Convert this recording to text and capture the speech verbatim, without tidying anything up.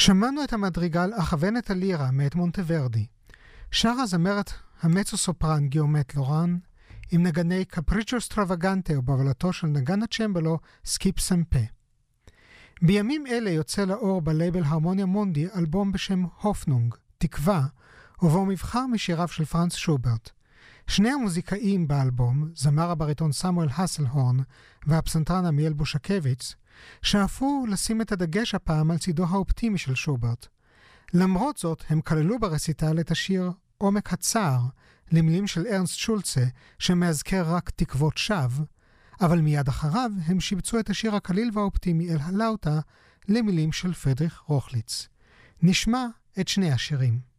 שמענו את המדריגל אכוונת הלירה מאת מונטוורדי. שרה זמרת המצו-סופרן גיאומט לורן, עם נגני קפריצ'ו סטרווגנטה ובהובלתו של נגן הצ'מבלו סקיפ סמפה. בימים אלה יוצא לאור בלייבל הרמוניה מונדי אלבום בשם הופנונג, תקווה, ובו מבחר משיריו של פרנץ שוברט. שני המוזיקאים באלבום, זמר הבריטון סמואל הסלהורן והפסנתרן עמיאל בושקביץ, שאפו לשים את הדגש הפעם על צידו האופטימי של שוברט. למרות זאת, הם כללו ברסיטל את השיר עומק הצער, למילים של ארנסט שולצה, שמאזכר רק תקוות שווא, אבל מיד אחריו הם שיבצו את השיר הקליל והאופטימי אל הלאוטה, למילים של פרידריך רוכליץ. נשמע את שני השירים.